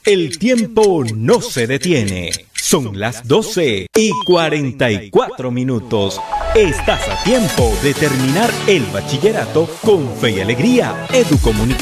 El tiempo no se detiene. Son las 12:44. Estás a tiempo de terminar el bachillerato con fe y alegría. Educomunicación.